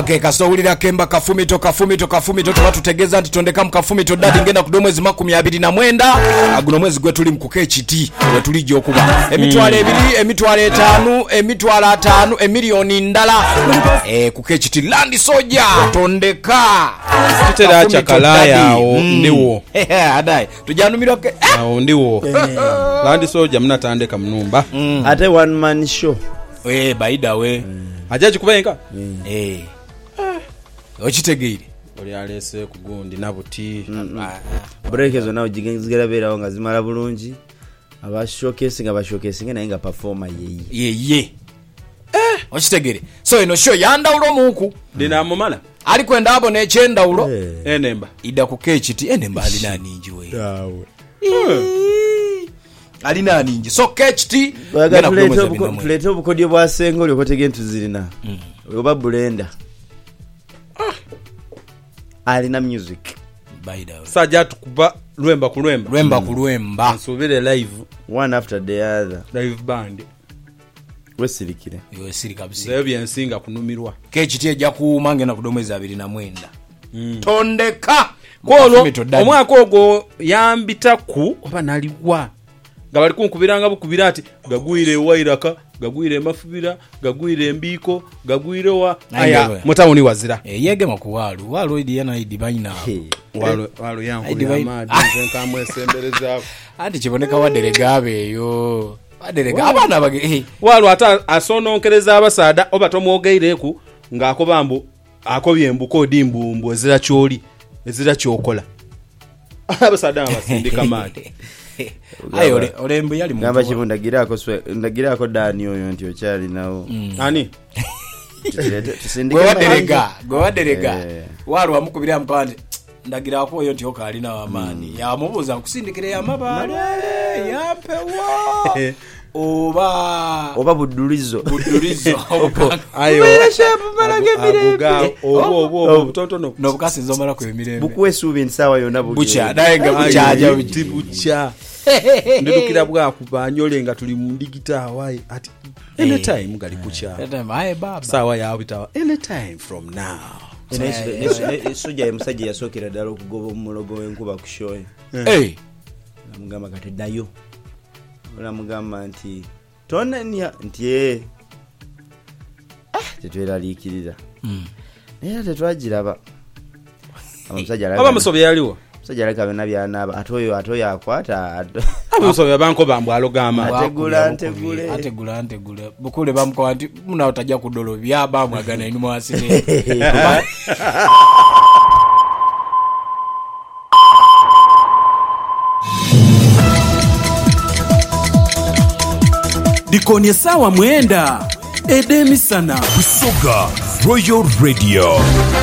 Okay, kasowulira kemba kafumito tubatutegeza nti tondeka mukafumito dadi ngenda ku mwezi 29 aguno mwezi gwe tuli mu KCT gwe tuli jokuba emitwalo 2 emitwalo 5 emitwalo 5 emiliyoni ndala ku KCT Land Soldier tondeka kitera chakalaya o ndiwo adai tujanumirwa ke ndiwo Land Soldier mnatandeka mnumba ate one man show baida we ajaji kubenga ochitegere oli alese kugundi nabuti breakezo nawo jigenzigera berawo nga zimala bulungi aba showcasing naye nga performer ye ochitegere so ino show yandawulo muku dina mumala ali kwenda abo n'ekyendawulo enemba ida ku KCT enemba alina ninji we alina ninji so KCT plate obukodyo bwa sengo lyokotegeye ntuzirina oba blender alina music baida saja tukuba lwemba ku lwemba nsubire live one after the other live band wesirikire kabisa leo byensinga kunumirwa KCT ejja kuumange na kudomeza 29 tondeka kwolo omwaka ogwo yambita ku oba naliwa nga bali kunkubiranga bukubira ati gagwire wairaka gagwire mafubira gagwire mbiko gagwire wa aya mutawuni wazira yegema ku walu idi yana idi baina walu yangu amadi nkamwe sembereza andi kiboneka waderega abeyo waderega abana bage walu ata asononkereza abasada oba tomwogeireku ngakobambu akobyembuko odimbumbu ezira kyoli ezira kyokola abasada abasindika madi ayo olembe yali ngamba ndagirako Dani oyo nti okyali nawo ani gwaderega walu amukubira mpande ndagirako oyo nti okali na amani yamubuza nkusindikire ya mabale yapewa oba budulizo ayo obo butotono nobukasi nzomala ku emirembe bukwesubi nsawa yona bucha daenga buchaja bucha ndidukira bwa kubanyole nga tuli mu digita hawaii at any time gali bucha aye baba sawa ya bitawa any time from now soja emusajja yasokera dalo okugoba omulogo w'enkuba ku show namugamba kati dayo namugamba nti tonenya nti tetweraliikiriza naye tetwagiraba aba musobe yaliwo musajja aleka byonna byanaaba ate oyo akwata abamusobe banko bambwalo gama ategule bukule bamukola nti muna otajja ku dolo byaba mwagana inu mwasine Dikonie sawa mwenda Edemisana Busoga Royal Radio.